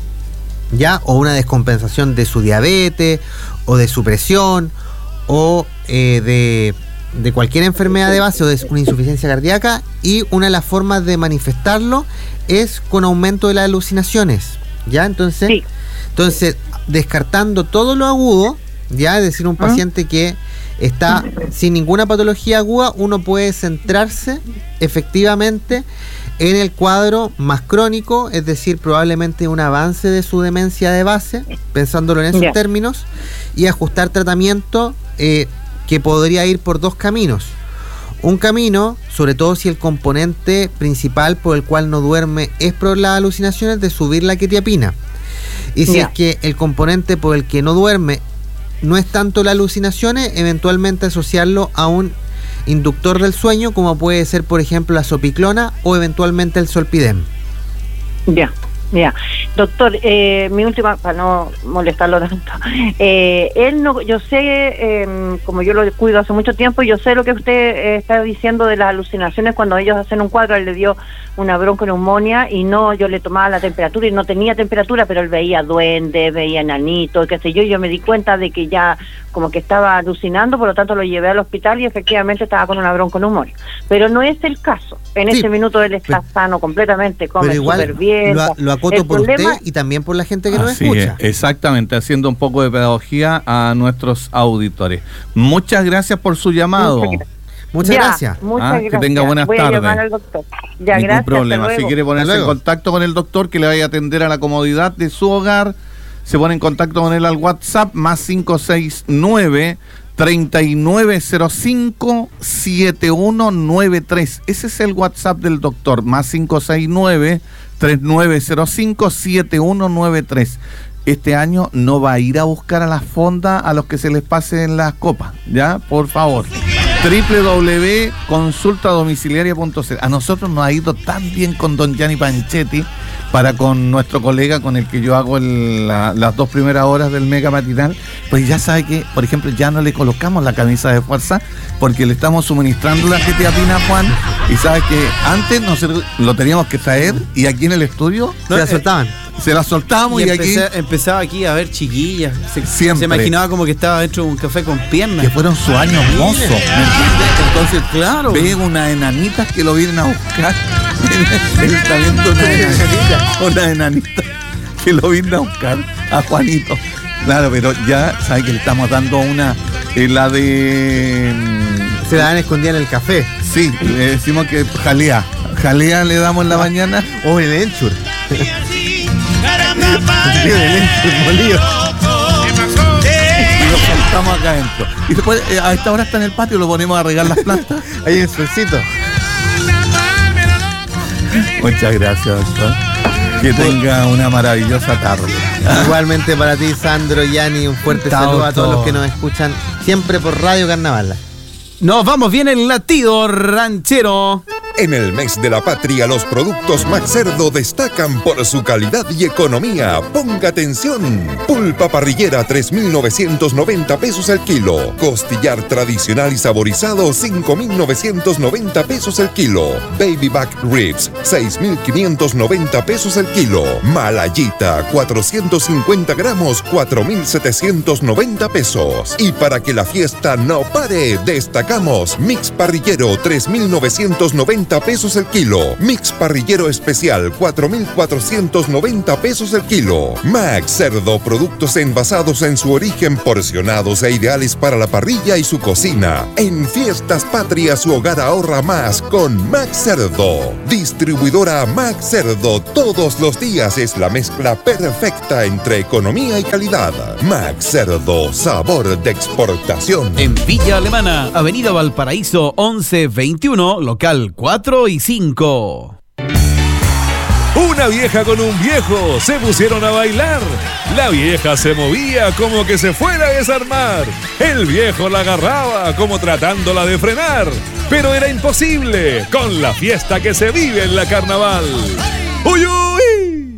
ya, o una descompensación de su diabetes o de su presión o eh, de, de cualquier enfermedad de base o de una insuficiencia cardíaca, y una de las formas de manifestarlo es con aumento de las alucinaciones, ya. Entonces, sí. entonces descartando todo lo agudo, ya, es decir, un paciente que está sin ninguna patología aguda, uno puede centrarse efectivamente en el cuadro más crónico, es decir, probablemente un avance de su demencia de base, pensándolo en esos yeah. términos, y ajustar tratamiento eh, que podría ir por dos caminos. Un camino, sobre todo si el componente principal por el cual no duerme es por las alucinaciones, de subir la quetiapina. Y si yeah. es que el componente por el que no duerme no es tanto las alucinaciones, eventualmente asociarlo a un inductor del sueño, como puede ser, por ejemplo, la sopiclona o eventualmente el solpidem. Ya, ya. Doctor, eh, mi última, para no molestarlo tanto, eh, él no, yo sé, eh, como yo lo cuido hace mucho tiempo, yo sé lo que usted eh, está diciendo de las alucinaciones cuando ellos hacen un cuadro. Él le dio una bronconeumonía y no, yo le tomaba la temperatura y no tenía temperatura, pero él veía duendes, veía enanitos, qué sé yo, y yo me di cuenta de que ya como que estaba alucinando, por lo tanto lo llevé al hospital y efectivamente estaba con una bronconeumonía. Pero no es el caso. En sí, este minuto él está pero, sano completamente, come súper bien. Lo, lo acoto el por problema, usted y también por la gente que nos escucha. Es, exactamente, haciendo un poco de pedagogía a nuestros auditores. Muchas gracias por su llamado. Muchas gracias. Muchas ya, gracias. Muchas ah, gracias. Que tenga buenas Voy tardes. A llamar al doctor. Ya, Ningún gracias, problema. Si quiere ponerse en contacto con el doctor, que le vaya a atender a la comodidad de su hogar, se pone en contacto con él al WhatsApp más cinco seis nueve, treinta y nueve cero cinco, siete uno nueve tres. Ese es el WhatsApp del doctor, más cinco seis nueve, treinta y nueve cero cinco, siete uno nueve tres. Este año no va a ir a buscar a las fondas a los que se les pasen las copas, ¿ya? Por favor. doble u doble u doble u punto consulta domiciliaria punto c l. A nosotros nos ha ido tan bien con don Gianni Panchetti, para con nuestro colega con el que yo hago el, la, las dos primeras horas del mega matinal, pues ya sabe que, por ejemplo, ya no le colocamos la camisa de fuerza porque le estamos suministrando la quetiapina a Juan, y sabe que antes nosotros lo teníamos que traer y aquí en el estudio no, se la soltaban. Se la soltábamos y, y empecé, aquí empezaba aquí a ver chiquillas. Se, siempre. Se imaginaba como que estaba dentro de un café con piernas. Que fueron sus años mozos. Entonces, claro, ve unas enanitas que lo vienen a buscar. Él está viendo una enanita, una enanita que lo vienen a buscar a Juanito. Claro, pero ya sabe que le estamos dando una, eh, la de... Se la dan escondida en el café. Sí, le decimos que jalea. Jalea le damos en la mañana. O en el enchur. Molido. Y lo soltamos acá adentro. Y después, eh, a esta hora está en el patio, lo ponemos a regar las plantas. Ahí en el solcito. Muchas gracias, doctor. Que tenga una maravillosa tarde. Igualmente para ti, Sandro, Gianni, un fuerte Tauto. saludo a todos los que nos escuchan siempre por Radio Carnaval. Nos vamos bien el latido ranchero. En el mes de la patria, los productos Max Cerdo destacan por su calidad y economía. Ponga atención. Pulpa parrillera, tres mil novecientos noventa pesos el kilo. Costillar tradicional y saborizado, cinco mil novecientos noventa pesos el kilo. Baby back ribs, seis mil quinientos noventa pesos el kilo. Malayita, cuatrocientos cincuenta gramos, cuatro mil setecientos noventa pesos. Y para que la fiesta no pare, destacamos Mix parrillero, tres mil novecientos noventa pesos el kilo. Mix parrillero especial, cuatro mil cuatrocientos noventa pesos el kilo. Max Cerdo, productos envasados en su origen, porcionados e ideales para la parrilla y su cocina. En Fiestas Patrias, su hogar ahorra más con Max Cerdo. Distribuidora Max Cerdo, todos los días es la mezcla perfecta entre economía y calidad. Max Cerdo, sabor de exportación. En Villa Alemana, Avenida Valparaíso once veintiuno, local cuatro y cinco. Una vieja con un viejo se pusieron a bailar. La vieja se movía como que se fuera a desarmar. El viejo la agarraba como tratándola de frenar. Pero era imposible con la fiesta que se vive en la carnaval. ¡Uy, uy!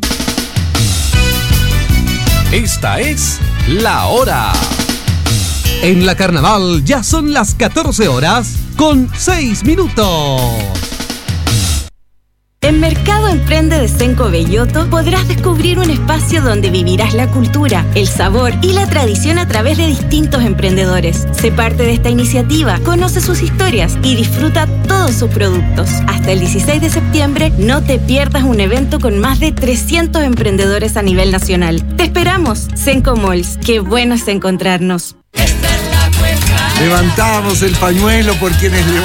Esta es La Hora. En la carnaval ya son las catorce horas con seis minutos. En Mercado Emprende de Senco Belloto podrás descubrir un espacio donde vivirás la cultura, el sabor y la tradición a través de distintos emprendedores. Sé parte de esta iniciativa, conoce sus historias y disfruta todos sus productos. Hasta el dieciséis de septiembre no te pierdas un evento con más de trescientos emprendedores a nivel nacional. Te esperamos, Senco Malls. Qué bueno es encontrarnos. Levantamos el pañuelo por quienes levantan.